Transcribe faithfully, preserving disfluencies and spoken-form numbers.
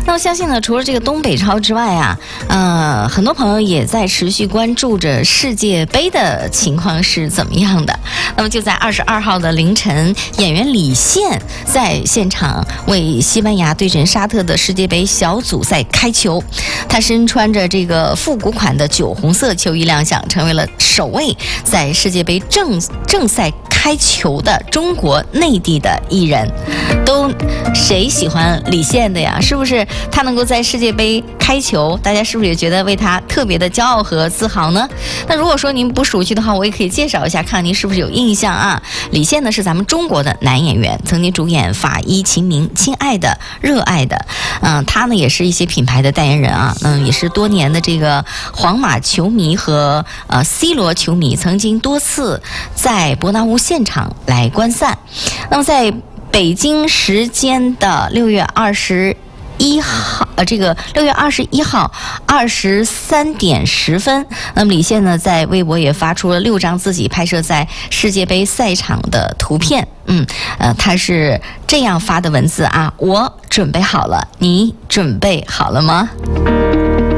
那么相信呢，除了这个东北超之外啊，呃，很多朋友也在持续关注着世界杯的情况是怎么样的。那么就在二十二号的凌晨，演员李现在现场为西班牙对阵沙特的世界杯小组赛开球，他身穿着这个复古款的酒红色球衣亮相，成为了首位在世界杯正正赛开球的中国内地的艺人。都谁喜欢李现的呀？是不是他能够在世界杯开球，大家是不是也觉得为他特别的骄傲和自豪呢？那如果说您不熟悉的话，我也可以介绍一下，看您是不是有印象啊。李现呢是咱们中国的男演员，曾经主演《法医秦明》《亲爱的》《热爱的》，嗯，他呢也是一些品牌的代言人啊，嗯，也是多年的这个皇马球迷和呃 C 罗球迷，曾经多次在伯纳乌现场来观赛。那么在北京时间的六月二十一号，呃，这个六月二十一号二十三点十分，那么李现呢在微博也发出了六张自己拍摄在世界杯赛场的图片。嗯，呃，他是这样发的文字啊：我准备好了，你准备好了吗？